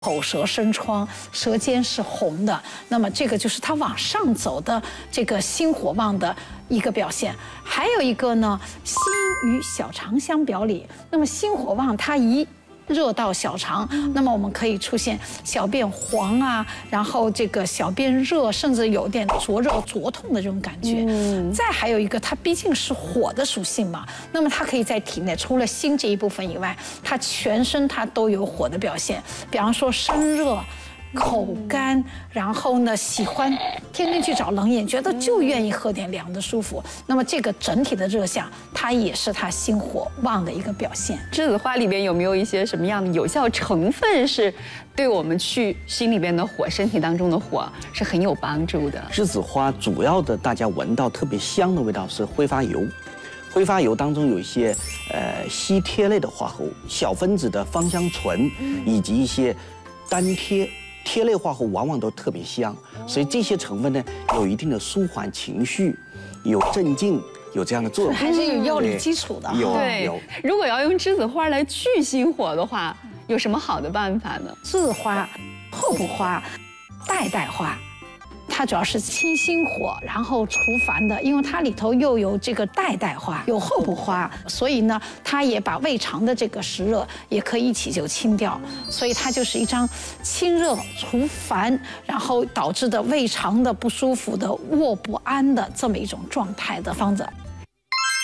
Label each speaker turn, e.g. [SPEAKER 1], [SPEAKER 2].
[SPEAKER 1] 口舌生疮，舌尖是红的，那么这个就是它往上走的这个心火旺的一个表现。还有一个呢，心与小肠相表里，那么心火旺，它一热到小肠，那么我们可以出现小便黄啊，然后这个小便热，甚至有点灼热灼痛的这种感觉。再还有一个，它毕竟是火的属性嘛，那么它可以在体内除了心这一部分以外，它全身它都有火的表现，比方说身热。口干，然后呢，喜欢天天去找冷饮，觉得就愿意喝点凉的舒服。那么这个整体的热象，它也是它心火旺的一个表现。
[SPEAKER 2] 栀子花里边有没有一些什么样的有效成分，是对我们去心里边的火、身体当中的火是很有帮助的？
[SPEAKER 3] 栀子花主要的大家闻到特别香的味道是挥发油。挥发油当中有一些烯萜类的化合物，小分子的芳香醇，以及一些单萜。萜类化合物往往都特别香，所以这些成分呢有一定的舒缓情绪、有镇静、有这样的作用，
[SPEAKER 1] 还是有药理基础的。
[SPEAKER 3] 有。
[SPEAKER 2] 如果要用栀子花来去心火的话，有什么好的办法呢？
[SPEAKER 1] 栀子花、厚朴花、代代花。它主要是清心火，然后除烦的，因为它里头又有这个代代花，有厚朴花，所以呢，它也把胃肠的这个湿热也可以一起就清掉，所以它就是一张清热除烦，然后导致的胃肠的不舒服的卧不安的这么一种状态的方子。